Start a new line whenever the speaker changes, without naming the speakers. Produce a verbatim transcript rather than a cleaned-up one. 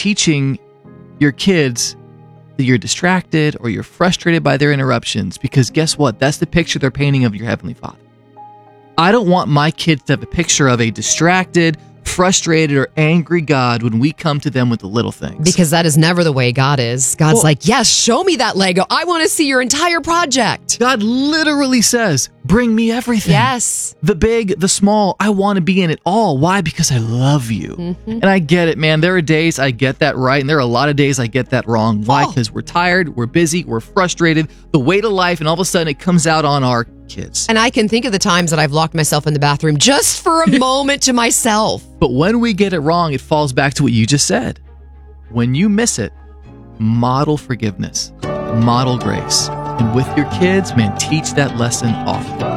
teaching your kids that you're distracted or you're frustrated by their interruptions, because guess what? That's the picture they're painting of your Heavenly Father. I don't want my kids to have a picture of a distracted, frustrated, or angry God when we come to them with the little things.
Because that is never the way God is. God's
Well-
like, yes, show me that Lego. I want to see your entire project.
God literally says, bring me everything.
Yes.
The big, the small, I want to be in it all. Why? Because I love you.
Mm-hmm.
And I get it, man. There are days I get that right, and there are a lot of days I get that wrong. Why?
Oh.
Because we're tired, we're busy, we're frustrated, the weight of life, and all of a sudden it comes out on our kids.
And I can think of the times that I've locked myself in the bathroom just for a moment to myself.
But when we get it wrong, it falls back to what you just said. When you miss it, model forgiveness, model grace. And with your kids, man, teach that lesson often.